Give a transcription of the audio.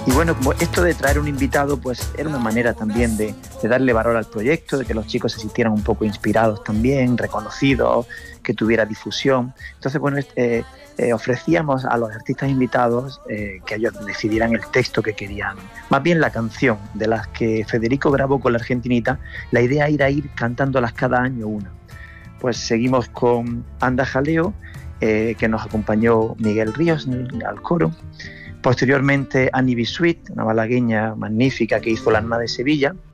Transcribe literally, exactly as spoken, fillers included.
Y bueno, como esto de traer un invitado, pues era una manera también de, de darle valor al proyecto, de que los chicos se sintieran un poco inspirados también, reconocidos, que tuviera difusión. Entonces, bueno, eh, eh, ofrecíamos a los artistas invitados eh, que ellos decidieran el texto que querían, más bien la canción de las que Federico grabó con la Argentinita. La idea era ir cantándolas cada año una. Pues seguimos con Anda Jaleo, eh, que nos acompañó Miguel Ríos al coro. Posteriormente, Annie B. Sweet, una malagueña magnífica que hizo La Nana de Sevilla.